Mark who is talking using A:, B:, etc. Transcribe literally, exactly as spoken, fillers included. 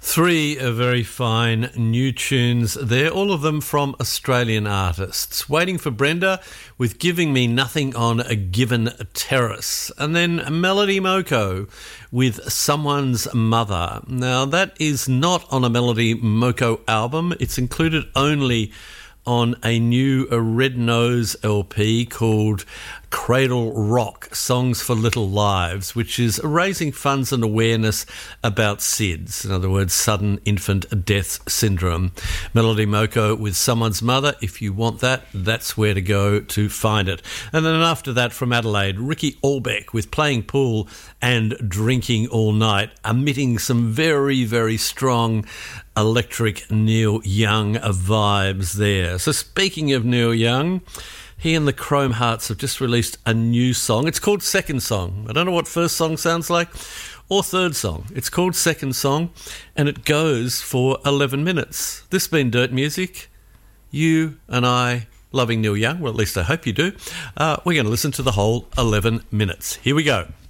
A: Three uh, very fine new tunes there, all of them from Australian artists. Waiting for Brenda with Giving Me Nothing on a Given Terrace. And then Melody Moko with Someone's Mother. Now, that is not on a Melody Moko album. It's included only on a new a Red Nose L P called Cradle Rock, Songs for Little Lives, which is raising funds and awareness about S I D S, in other words, Sudden Infant Death Syndrome. Melody Moko with Someone's Mother. If you want that, that's where to go to find it. And then after that, from Adelaide, Ricky Allbeck with Playing Pool and Drinking All Night, emitting some very, very strong electric Neil Young vibes there. So speaking of Neil Young, he and the Chrome Hearts have just released a new song. It's called Second Song. I don't know what first song sounds like or third song. It's called Second Song, and it goes for eleven minutes. This been Dirt Music. You and I loving Neil Young, well, at least I hope you do. Uh, we're going to listen to the whole eleven minutes. Here we go.